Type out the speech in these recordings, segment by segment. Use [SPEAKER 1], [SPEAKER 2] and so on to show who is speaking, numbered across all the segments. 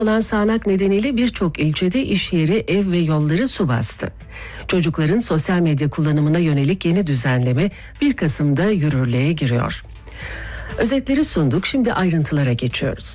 [SPEAKER 1] olan sağanak nedeniyle birçok ilçede iş yeri, ev ve yolları su bastı. Çocukların sosyal medya kullanımına yönelik yeni düzenleme 1 Kasım'da yürürlüğe giriyor. Özetleri sunduk, şimdi ayrıntılara geçiyoruz.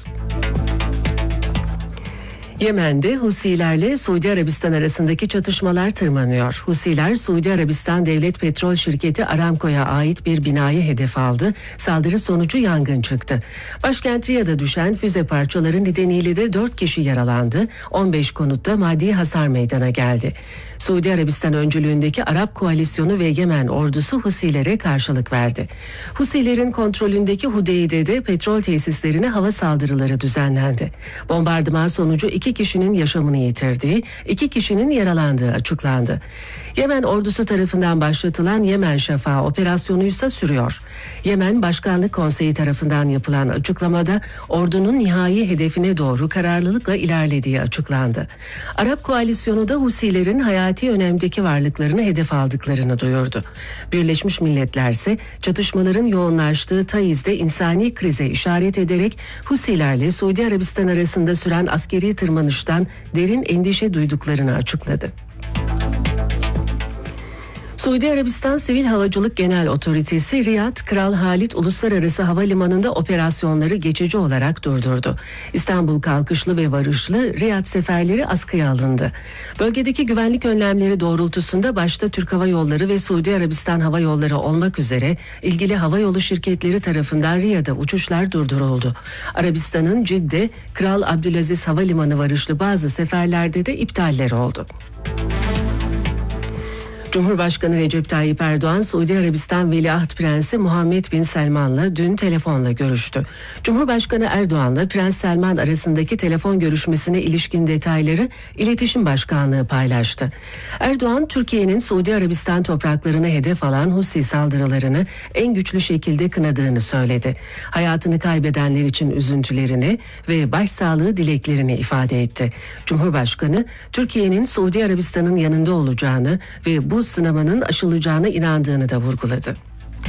[SPEAKER 1] Yemen'de Husilerle Suudi Arabistan arasındaki çatışmalar tırmanıyor. Husiler, Suudi Arabistan Devlet Petrol Şirketi Aramco'ya ait bir binayı hedef aldı. Saldırı sonucu yangın çıktı. Başkent Riyad'a düşen füze parçaları nedeniyle de 4 kişi yaralandı. 15 konutta maddi hasar meydana geldi. Suudi Arabistan öncülüğündeki Arap Koalisyonu ve Yemen ordusu Husilere karşılık verdi. Husilerin kontrolündeki Hudeyde'de petrol tesislerine hava saldırıları düzenlendi. Bombardıman sonucu 2 kişinin yaşamını yitirdiği, 2 kişinin yaralandığı açıklandı. Yemen ordusu tarafından başlatılan Yemen Şafağı operasyonuysa sürüyor. Yemen Başkanlık Konseyi tarafından yapılan açıklamada ordunun nihai hedefine doğru kararlılıkla ilerlediği açıklandı. Arap Koalisyonu da Husilerin hayati önemdeki varlıklarını hedef aldıklarını duyurdu. Birleşmiş Milletler ise çatışmaların yoğunlaştığı Taiz'de insani krize işaret ederek Husilerle Suudi Arabistan arasında süren askeri tırmanıştan derin endişe duyduklarını açıkladı. Suudi Arabistan Sivil Havacılık Genel Otoritesi Riyad Kral Halid Uluslararası Havalimanı'nda operasyonları geçici olarak durdurdu. İstanbul kalkışlı ve varışlı Riyad seferleri askıya alındı. Bölgedeki güvenlik önlemleri doğrultusunda başta Türk Hava Yolları ve Suudi Arabistan Hava Yolları olmak üzere ilgili havayolu şirketleri tarafından Riyad'a uçuşlar durduruldu. Arabistan'ın Cidde Kral Abdülaziz Havalimanı varışlı bazı seferlerde de iptaller oldu. Cumhurbaşkanı Recep Tayyip Erdoğan, Suudi Arabistan Veliaht Prensi Muhammed Bin Selman'la dün telefonla görüştü. Cumhurbaşkanı Erdoğan'la Prens Selman arasındaki telefon görüşmesine ilişkin detayları İletişim Başkanlığı paylaştı. Erdoğan, Türkiye'nin Suudi Arabistan topraklarını hedef alan Husi saldırılarını en güçlü şekilde kınadığını söyledi. Hayatını kaybedenler için üzüntülerini ve başsağlığı dileklerini ifade etti. Cumhurbaşkanı, Türkiye'nin Suudi Arabistan'ın yanında olacağını ve bu sınamanın aşılacağına inandığını da vurguladı.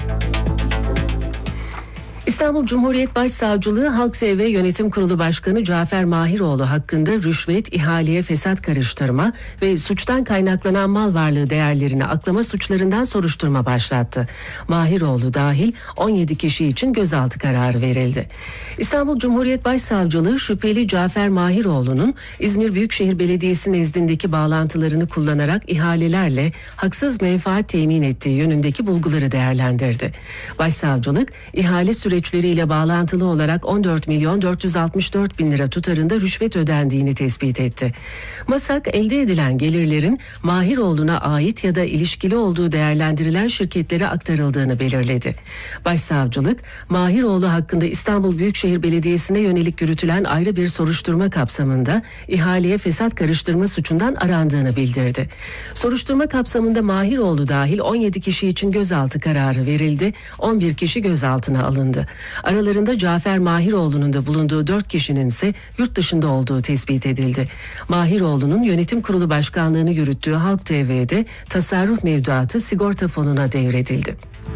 [SPEAKER 1] İstanbul Cumhuriyet Başsavcılığı Halk Sev ve Yönetim Kurulu Başkanı Cafer Mahiroğlu hakkında rüşvet, ihaleye fesat karıştırma ve suçtan kaynaklanan mal varlığı değerlerini aklama suçlarından soruşturma başlattı. Mahiroğlu dahil 17 kişi için gözaltı kararı verildi. İstanbul Cumhuriyet Başsavcılığı şüpheli Cafer Mahiroğlu'nun İzmir Büyükşehir Belediyesi nezdindeki bağlantılarını kullanarak ihalelerle haksız menfaat temin ettiği yönündeki bulguları değerlendirdi. Başsavcılık ihale süreçleriyle bağlantılı olarak 14.464.000 lira tutarında rüşvet ödendiğini tespit etti. MASAK elde edilen gelirlerin Mahiroğlu'na ait ya da ilişkili olduğu değerlendirilen şirketlere aktarıldığını belirledi. Başsavcılık, Mahiroğlu hakkında İstanbul Büyükşehir Belediyesi'ne yönelik yürütülen ayrı bir soruşturma kapsamında ihaleye fesat karıştırma suçundan arandığını bildirdi. Soruşturma kapsamında Mahiroğlu dahil 17 kişi için gözaltı kararı verildi, 11 kişi gözaltına alındı. Aralarında Cafer Mahiroğlu'nun da bulunduğu 4 kişinin ise yurt dışında olduğu tespit edildi. Mahiroğlu'nun yönetim kurulu başkanlığını yürüttüğü Halk TV'de tasarruf mevduatı sigorta fonuna devredildi.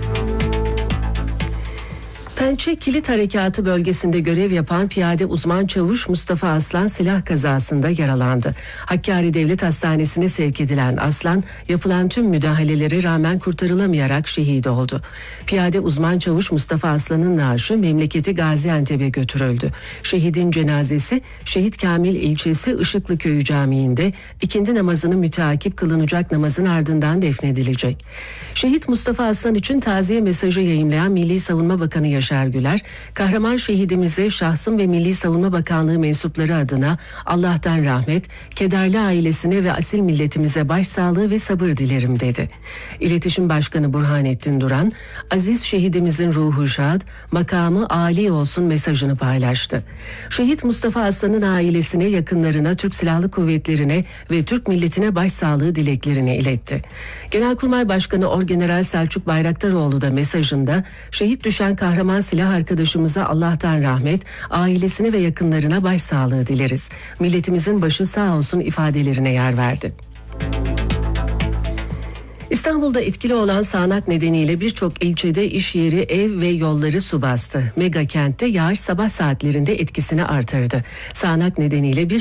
[SPEAKER 1] Pençe Kilit Harekatı bölgesinde görev yapan piyade uzman çavuş Mustafa Aslan silah kazasında yaralandı. Hakkari Devlet Hastanesi'ne sevk edilen Aslan, yapılan tüm müdahalelere rağmen kurtarılamayarak şehit oldu. Piyade uzman çavuş Mustafa Aslan'ın naaşı memleketi Gaziantep'e götürüldü. Şehidin cenazesi Şehit Kamil ilçesi Işıklıköyü Camii'nde ikindi namazını müteakip kılınacak namazın ardından defnedilecek. Şehit Mustafa Aslan için taziye mesajı yayımlayan Milli Savunma Bakanı Yaşar Güler, kahraman şehidimize şahsım ve Milli Savunma Bakanlığı mensupları adına Allah'tan rahmet, kederli ailesine ve asil milletimize başsağlığı ve sabır dilerim dedi. İletişim Başkanı Burhanettin Duran, aziz şehidimizin ruhu şad, makamı âli olsun mesajını paylaştı. Şehit Mustafa Aslan'ın ailesine, yakınlarına, Türk Silahlı Kuvvetleri'ne ve Türk milletine başsağlığı dileklerini iletti. Genelkurmay Başkanı Orgeneral Selçuk Bayraktaroğlu da mesajında, şehit düşen kahraman silah arkadaşımıza Allah'tan rahmet, ailesine ve yakınlarına başsağlığı dileriz. Milletimizin başı sağ olsun ifadelerine yer verdi. İstanbul'da etkili olan sağanak nedeniyle birçok ilçede iş yeri, ev ve yolları su bastı. Mega kentte yağış sabah saatlerinde etkisini artırdı. Sağanak nedeniyle bir